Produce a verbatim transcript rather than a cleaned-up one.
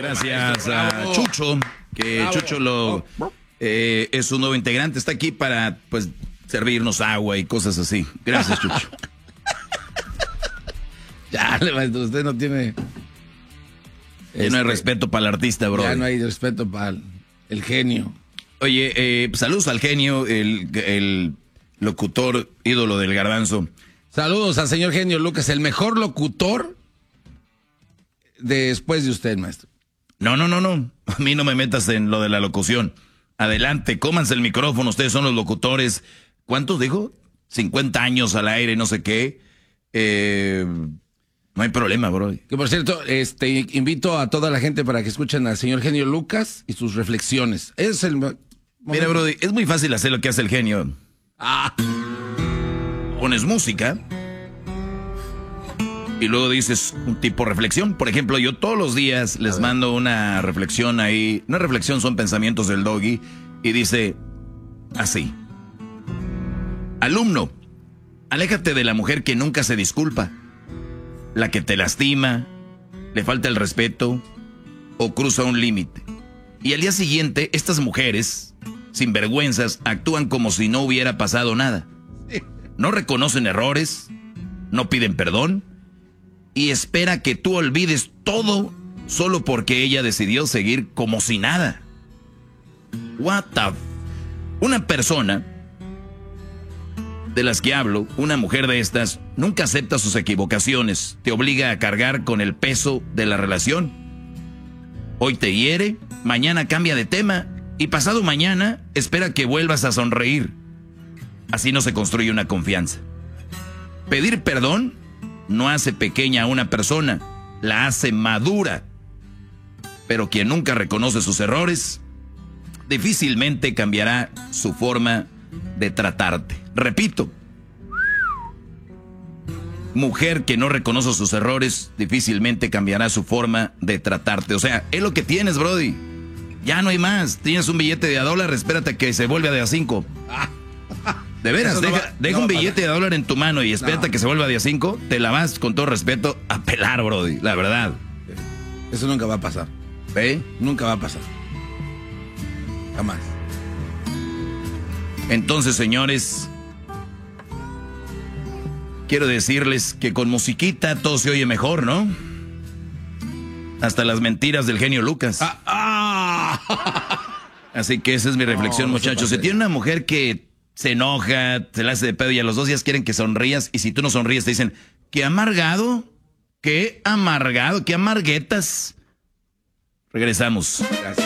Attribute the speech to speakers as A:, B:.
A: Gracias a Chucho, que Bravo. Chucho lo eh, es un nuevo integrante, está aquí para pues servirnos agua y cosas así. Gracias, Chucho.
B: Ya, maestro, usted no tiene...
A: Ya este, no hay respeto para el artista, bro.
B: Ya no hay respeto para el, el genio.
A: Oye, eh, saludos al genio, el, el locutor ídolo del Garbanzo.
B: Saludos al señor Genio Lucas, el mejor locutor después de usted, maestro.
A: No, no, no, no. A mí no me metas en lo de la locución. Adelante, cómanse el micrófono, ustedes son los locutores. ¿Cuántos dijo? cincuenta años al aire, no sé qué. Eh... No hay problema, bro.
B: Que por cierto, este, invito a toda la gente para que escuchen al señor Genio Lucas y sus reflexiones. Es el...
A: Mira, bro, es muy fácil hacer lo que hace el genio.
B: Ah.
A: Pones música y luego dices un tipo de reflexión. Por ejemplo, yo todos los días les mando una reflexión ahí. Una reflexión son pensamientos del Doggy y dice así. Alumno, aléjate de la mujer que nunca se disculpa. La que te lastima, le falta el respeto o cruza un límite. Y al día siguiente, estas mujeres, sinvergüenzas, actúan como si no hubiera pasado nada. No reconocen errores, no piden perdón y espera que tú olvides todo solo porque ella decidió seguir como si nada. What the f- Una persona de las que hablo, una mujer de estas, nunca acepta sus equivocaciones, te obliga a cargar con el peso de la relación. Hoy te hiere, mañana cambia de tema y pasado mañana espera que vuelvas a sonreír. Así no se construye una confianza. Pedir perdón no hace pequeña a una persona, la hace madura. Pero quien nunca reconoce sus errores, difícilmente cambiará su forma de tratarte. Repito, mujer que no reconoce sus errores difícilmente cambiará su forma de tratarte. O sea, es lo que tienes, brody. Ya no hay más. Tienes un billete de a dólar, espérate a que se vuelva de a cinco. De veras, no deja, va, deja no un billete de a dólar en tu mano y espérate no. que se vuelva de a cinco. Te la vas, con todo respeto, a pelar, brody. La verdad.
B: Eso nunca va a pasar.
A: ¿Eh?
B: Nunca va a pasar. Jamás.
A: Entonces, señores, quiero decirles que con musiquita todo se oye mejor, ¿no? Hasta las mentiras del genio Lucas. Ah, ah. Así que esa es mi reflexión, no, muchachos. Si tiene una mujer que se enoja, se la hace de pedo y a los dos días quieren que sonrías, y si tú no sonríes te dicen, qué amargado, qué amargado, qué amarguetas. Regresamos. Gracias.